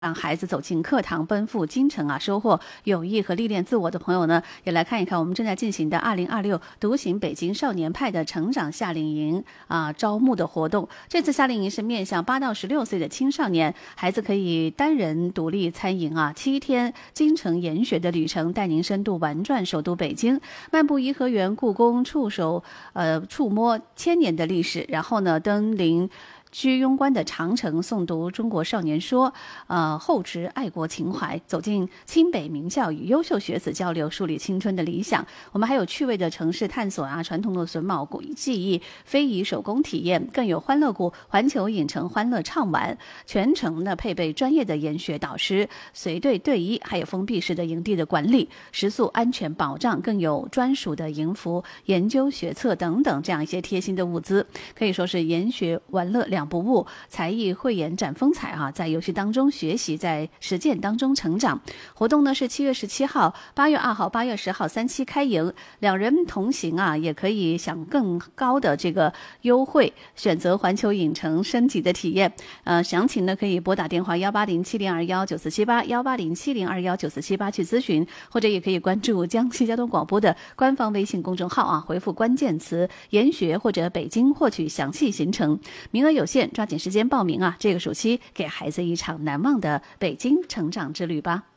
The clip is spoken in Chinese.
让孩子走进课堂，奔赴京城啊，收获友谊和历练自我的朋友呢，也来看一看我们正在进行的2026独行北京少年派的成长夏令营招募的活动。这次夏令营是面向8到16岁的青少年，孩子可以单人独立参营7天京城研学的旅程，带您深度玩转首都北京，漫步颐和园、故宫，触摸千年的历史，然后呢，登临居庸关的长城，诵读中国少年说，厚植爱国情怀，走进清北名校，与优秀学子交流，树立青春的理想。我们还有趣味的城市探索传统的榫卯技艺、非遗手工体验，更有欢乐谷环球影城欢乐畅玩。全程呢配备专业的研学导师，随队队医，还有封闭式的营地的管理，食宿安全保障，更有专属的营服、研究学册等等这样一些贴心的物资，可以说是研学玩乐两不误，才艺汇演展风采在游戏当中学习，在实践当中成长。活动呢是7月17号、8月2号、8月10号3期开营，两人同行也可以享更高的这个优惠，选择环球影城升级的体验。详情呢可以拨打电话18070219478 18070219478去咨询，或者也可以关注江西交通广播的官方微信公众号回复关键词研学或者北京获取详细行程，名额有限，抓紧时间报名这个暑期给孩子一场难忘的北京成长之旅吧。